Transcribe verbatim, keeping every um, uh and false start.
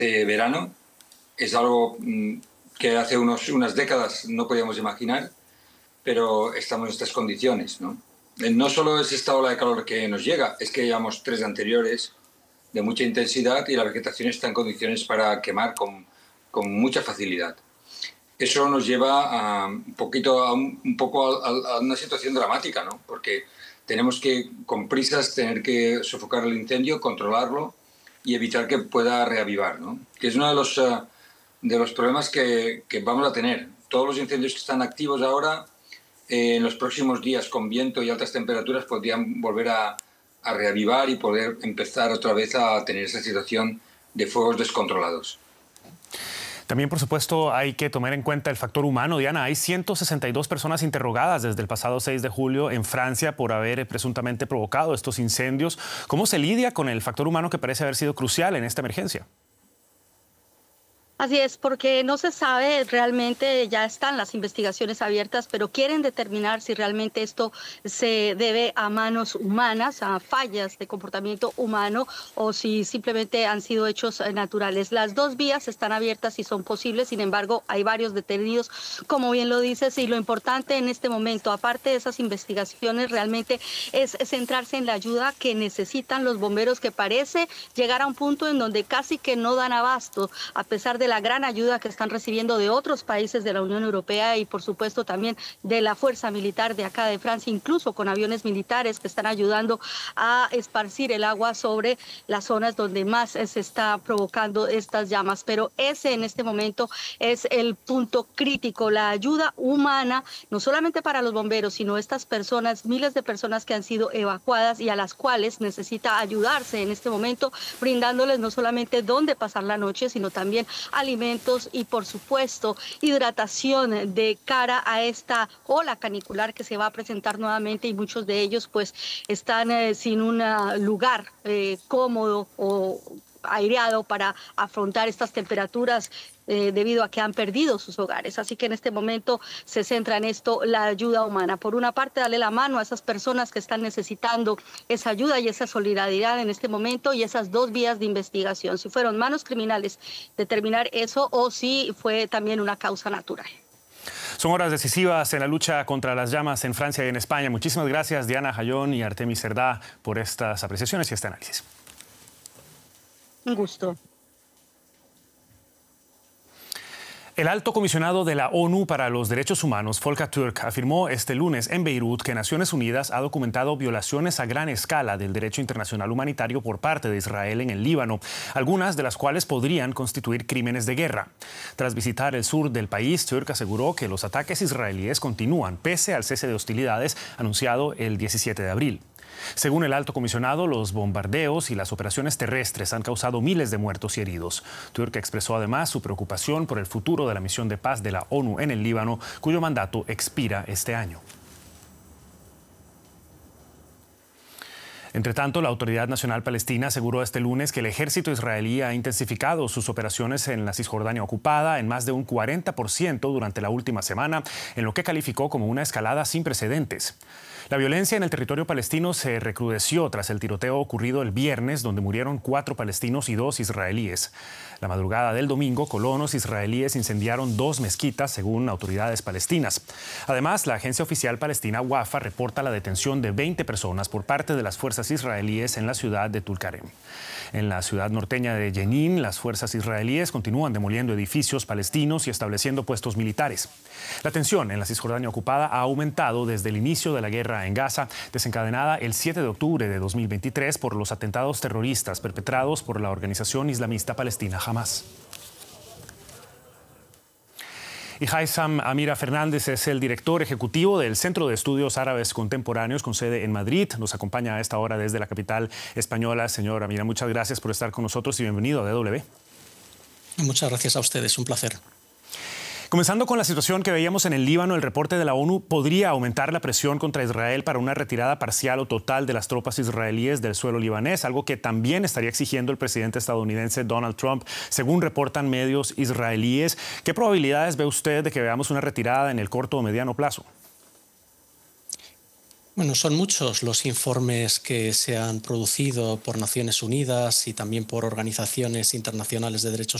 de verano. Es algo que hace unos, unas décadas no podíamos imaginar, pero estamos en estas condiciones, ¿no? No solo es esta ola de calor que nos llega, es que llevamos tres anteriores de mucha intensidad y la vegetación está en condiciones para quemar con, con mucha facilidad. Eso nos lleva a un, poquito, a un, un poco a, a una situación dramática, ¿no? Porque tenemos que, con prisas, tener que sofocar el incendio, controlarlo y evitar que pueda reavivar, ¿no? Que es uno de los, uh, de los problemas que, que vamos a tener. Todos los incendios que están activos ahora, eh, en los próximos días, con viento y altas temperaturas, podrían volver a, a reavivar y poder empezar otra vez a tener esa situación de fuegos descontrolados. También, por supuesto, hay que tomar en cuenta el factor humano. Diana, hay ciento sesenta y dos personas interrogadas desde el pasado seis de julio en Francia por haber presuntamente provocado estos incendios. ¿Cómo se lidia con el factor humano que parece haber sido crucial en esta emergencia? Así es, porque no se sabe realmente, ya están las investigaciones abiertas, pero quieren determinar si realmente esto se debe a manos humanas, a fallas de comportamiento humano, o si simplemente han sido hechos naturales. Las dos vías están abiertas y son posibles, sin embargo, hay varios detenidos, como bien lo dices, y lo importante en este momento, aparte de esas investigaciones, realmente es centrarse en la ayuda que necesitan los bomberos, que parece llegar a un punto en donde casi que no dan abasto, a pesar de la gran ayuda que están recibiendo de otros países de la Unión Europea y por supuesto también de la fuerza militar de acá de Francia, incluso con aviones militares que están ayudando a esparcir el agua sobre las zonas donde más se está provocando estas llamas. Pero ese en este momento es el punto crítico, la ayuda humana, no solamente para los bomberos, sino estas personas, miles de personas que han sido evacuadas y a las cuales necesita ayudarse en este momento, brindándoles no solamente dónde pasar la noche, sino también alimentos y, por supuesto, hidratación de cara a esta ola canicular que se va a presentar nuevamente, y muchos de ellos pues están eh, sin un lugar eh, cómodo o aireado para afrontar estas temperaturas eh, debido a que han perdido sus hogares. Así que en este momento se centra en esto la ayuda humana. Por una parte, darle la mano a esas personas que están necesitando esa ayuda y esa solidaridad en este momento, y esas dos vías de investigación, si fueron manos criminales, determinar eso, o si fue también una causa natural. Son horas decisivas en la lucha contra las llamas en Francia y en España. Muchísimas gracias, Diana Jayón y Artemis Cerdá, por estas apreciaciones y este análisis. Un gusto. El alto comisionado de la ONU para los Derechos Humanos, Volker Türk, afirmó este lunes en Beirut que Naciones Unidas ha documentado violaciones a gran escala del derecho internacional humanitario por parte de Israel en el Líbano, algunas de las cuales podrían constituir crímenes de guerra. Tras visitar el sur del país, Türk aseguró que los ataques israelíes continúan pese al cese de hostilidades anunciado el diecisiete de abril. Según el alto comisionado, los bombardeos y las operaciones terrestres han causado miles de muertos y heridos. Türk expresó además su preocupación por el futuro de la misión de paz de la ONU en el Líbano, cuyo mandato expira este año. Entre tanto, la Autoridad Nacional Palestina aseguró este lunes que el ejército israelí ha intensificado sus operaciones en la Cisjordania ocupada en más de un cuarenta por ciento durante la última semana, en lo que calificó como una escalada sin precedentes. La violencia en el territorio palestino se recrudeció tras el tiroteo ocurrido el viernes, donde murieron cuatro palestinos y dos israelíes. La madrugada del domingo, colonos israelíes incendiaron dos mezquitas, según autoridades palestinas. Además, la agencia oficial palestina Wafa reporta la detención de veinte personas por parte de las fuerzas israelíes en la ciudad de Tulkarem. En la ciudad norteña de Jenin, las fuerzas israelíes continúan demoliendo edificios palestinos y estableciendo puestos militares. La tensión en la Cisjordania ocupada ha aumentado desde el inicio de la guerra en Gaza, desencadenada el siete de octubre de dos mil veintitrés por los atentados terroristas perpetrados por la organización islamista palestina Hamas. Y Haitham Amira Fernández es el director ejecutivo del Centro de Estudios Árabes Contemporáneos con sede en Madrid. Nos acompaña a esta hora desde la capital española. Señor Amira, muchas gracias por estar con nosotros y bienvenido a D W. Muchas gracias a ustedes, un placer. Comenzando con la situación que veíamos en el Líbano, el reporte de la ONU podría aumentar la presión contra Israel para una retirada parcial o total de las tropas israelíes del suelo libanés, algo que también estaría exigiendo el presidente estadounidense Donald Trump, según reportan medios israelíes. ¿Qué probabilidades ve usted de que veamos una retirada en el corto o mediano plazo? Bueno, son muchos los informes que se han producido por Naciones Unidas y también por organizaciones internacionales de derechos